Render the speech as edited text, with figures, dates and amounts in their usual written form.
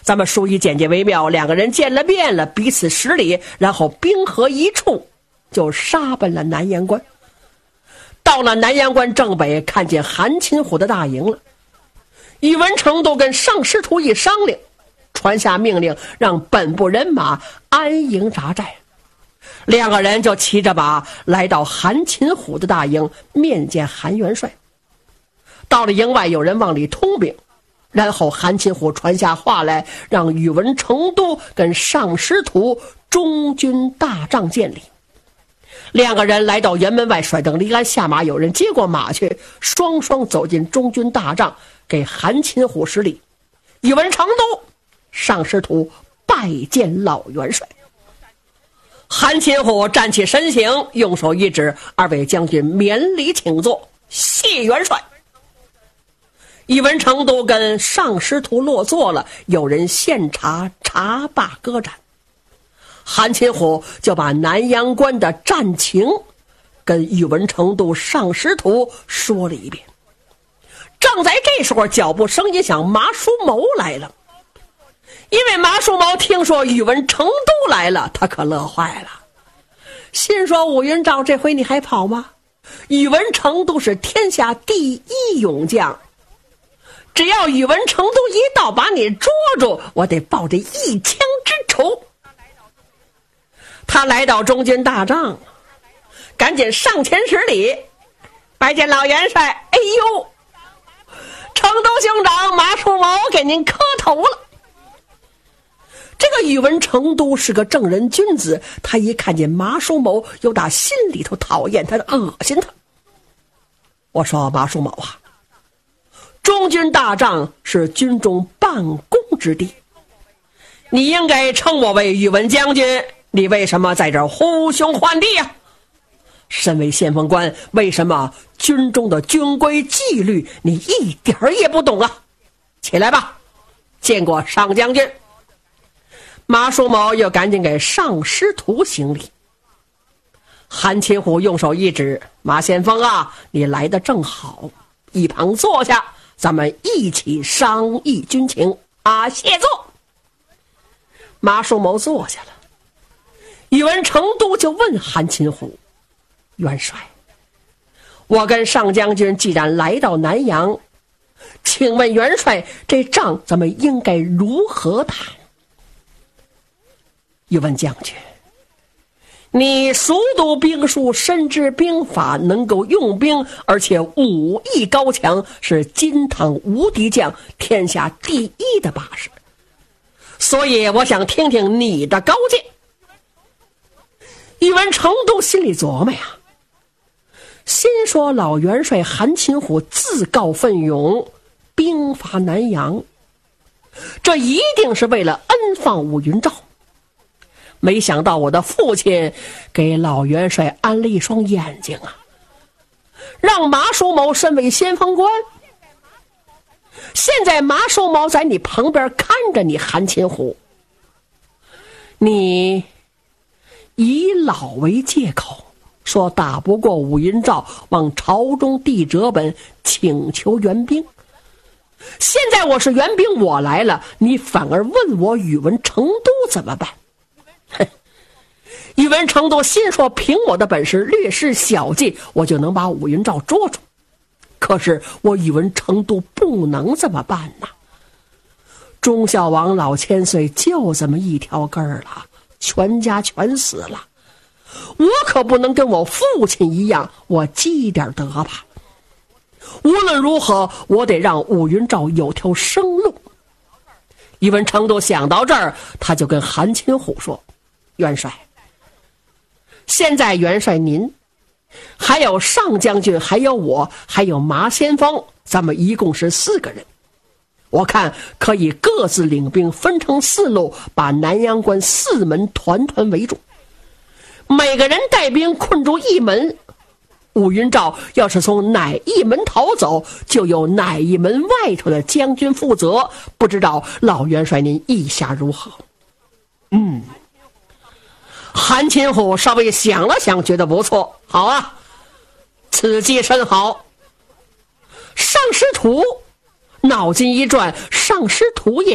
咱们书以简介为妙，两个人见了面了，彼此施礼，然后兵合一处，就杀奔了南阳关。到了南阳关正北，看见韩擒虎的大营了。宇文成都跟上师徒一商量，传下命令，让本部人马安营扎寨。两个人就骑着马来到韩擒虎的大营，面见韩元帅。到了营外，有人往里通禀，然后韩擒虎传下话来，让宇文成都跟上师徒中军大帐见礼。两个人来到辕门外，甩灯离鞍下马，有人接过马去，双双走进中军大帐，给韩擒虎施礼。宇文成都、上师徒拜见老元帅。韩擒虎站起身形，用手一指：“二位将军免礼请坐，谢元帅。”宇文成都跟上师徒落座了，有人献茶，茶罢歌盏。韩擒虎就把南阳关的战情跟宇文成都、上师徒说了一遍。正在这时候，脚步声音响，马叔谋来了。因为马叔谋听说宇文成都来了，他可乐坏了，心说：武云照，这回你还跑吗？宇文成都是天下第一勇将，只要宇文成都一到，把你捉住，我得报这一枪之仇。他来到中军大帐，赶紧上前施礼，拜见老元帅。哎呦，成都兄长，马叔谋给您磕头了。这个宇文成都是个正人君子，他一看见马叔谋，又打心里头讨厌他，恶心他。我说：马叔谋啊，中军大帐是军中办公之地，你应该称我为宇文将军，你为什么在这儿呼兄唤弟呀？身为先锋官，为什么军中的军规纪律你一点儿也不懂啊？起来吧，见过上将军。马叔谋又赶紧给上师徒行礼。韩擒虎用手一指：马先锋啊，你来得正好，一旁坐下，咱们一起商议军情啊！谢坐。马叔谋坐下了。宇文成都就问韩擒虎：元帅，我跟上将军既然来到南阳，请问元帅，这仗咱们应该如何谈？宇文将军，你熟读兵书，深知兵法，能够用兵，而且武艺高强，是金堂无敌将，天下第一的把式。所以我想听听你的高见。宇文成都心里琢磨呀，心说老元帅韩擒虎自告奋勇兵伐南阳，这一定是为了恩放武云照。没想到我的父亲给老元帅安了一双眼睛啊，让马叔谋身为先锋官。现在马叔谋在你旁边看着你，韩擒虎，你以老为借口，说打不过武云照，往朝中递折本请求援兵。现在我是援兵，我来了，你反而问我宇文成都怎么办？哼！宇文成都心说，凭我的本事，略施小计，我就能把武云照捉住。可是我宇文成都不能这么办呐！忠孝王老千岁就这么一条根儿了，全家全死了，我可不能跟我父亲一样，我积点德吧。无论如何，我得让武云照有条生路。宇文成都想到这儿，他就跟韩擒虎说：元帅，现在元帅您还有上将军，还有我，还有马先锋，咱们一共是4个人。我看可以各自领兵，分成4路，把南阳关4门团团围住，每个人带兵困住一门。武云照要是从哪一门逃走，就由哪一门外头的将军负责。不知道老元帅您意下如何？韩擒虎稍微想了想，觉得不错，好啊，此计甚好。上师徒脑筋一转，上师徒也